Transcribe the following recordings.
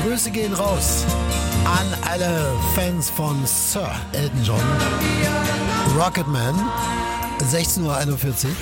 Grüße gehen raus an alle Fans von Sir Elton John. Rocketman, 16:41 Uhr.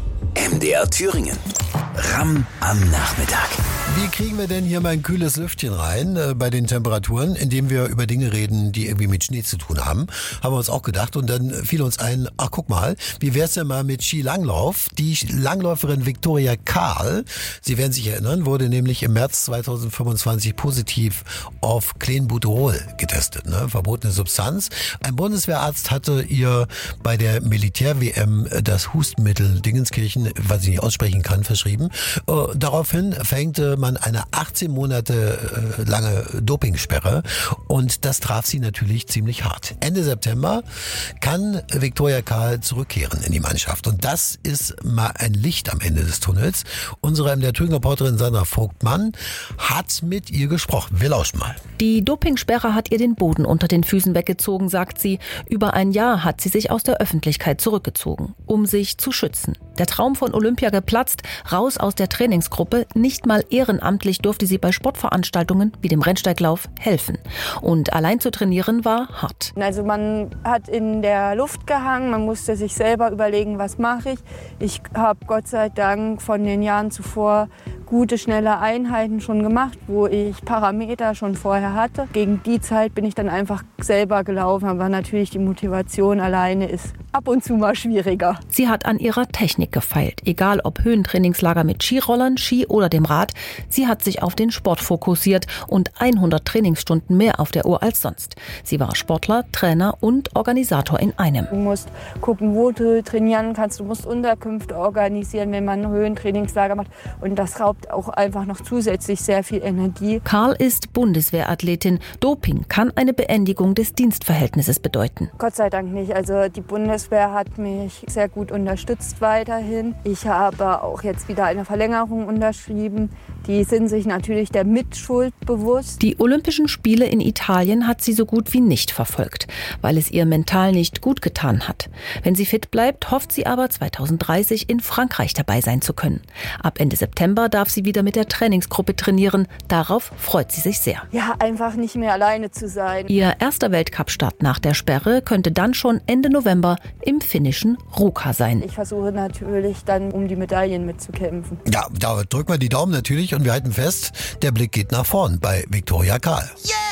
MDR Thüringen. Ramm am Nachmittag. Wie kriegen wir denn hier mal ein kühles Lüftchen rein bei den Temperaturen, indem wir über Dinge reden, die irgendwie mit Schnee zu tun haben? Haben wir uns auch gedacht und dann fiel uns ein, ach guck mal, wie wär's denn mal mit Skilanglauf? Die Langläuferin Viktoria Karl, Sie werden sich erinnern, wurde nämlich im März 2025 positiv auf Clenbuterol getestet, ne? Verbotene Substanz. Ein Bundeswehrarzt hatte ihr bei der Militär-WM das Hustenmittel Dingenskirchen, was ich nicht aussprechen kann, verschrieben. Daraufhin verhängte man eine 18 Monate lange Dopingsperre und das traf sie natürlich ziemlich hart. Ende September kann Viktoria Karl zurückkehren in die Mannschaft und das ist mal ein Licht am Ende des Tunnels. Unsere MDR Thüringen-Reporterin Sandra Vogtmann hat mit ihr gesprochen. Wir lauschen mal. Die Dopingsperre hat ihr den Boden unter den Füßen weggezogen, sagt sie. Über ein Jahr hat sie sich aus der Öffentlichkeit zurückgezogen, um sich zu schützen. Der Traum von Olympia geplatzt, raus aus der Trainingsgruppe, nicht mal ehrenamtlich durfte sie bei Sportveranstaltungen wie dem Rennsteiglauf helfen. Und allein zu trainieren war hart. Also man hat in der Luft gehangen, man musste sich selber überlegen, was mache ich. Ich habe Gott sei Dank von den Jahren zuvor gute, schnelle Einheiten schon gemacht, wo ich Parameter schon vorher hatte. Gegen die Zeit bin ich dann einfach selber gelaufen, aber natürlich die Motivation alleine ist ab und zu mal schwieriger. Sie hat an ihrer Technik gefeilt, egal ob Höhentrainingslager mit Skirollern, Ski oder dem Rad. Sie hat sich auf den Sport fokussiert und 100 Trainingsstunden mehr auf der Uhr als sonst. Sie war Sportler, Trainer und Organisator in einem. Du musst gucken, wo du trainieren kannst. Du musst Unterkünfte organisieren, wenn man ein Höhentrainingslager macht. Und das raubt auch einfach noch zusätzlich sehr viel Energie. Karl ist Bundeswehrathletin. Doping kann eine Beendigung des Dienstverhältnisses bedeuten. Gott sei Dank nicht. Also die Bundeswehr hat mich sehr gut unterstützt weiterhin. Ich habe auch jetzt wieder eine Verlängerung unterschrieben. Die sind sich natürlich der Mitschuld bewusst. Die Olympischen Spiele in Italien hat sie so gut wie nicht verfolgt, weil es ihr mental nicht gut getan hat. Wenn sie fit bleibt, hofft sie aber 2030 in Frankreich dabei sein zu können. Ab Ende September darf sie wieder mit der Trainingsgruppe trainieren. Darauf freut sie sich sehr. Ja, einfach nicht mehr alleine zu sein. Ihr erster Weltcup-Start nach der Sperre könnte dann schon Ende November im finnischen Ruka sein. Ich versuche natürlich dann um die Medaillen mitzukämpfen. Ja, da drücken wir die Daumen natürlich und wir halten fest, der Blick geht nach vorn bei Viktoria Karl. Yeah!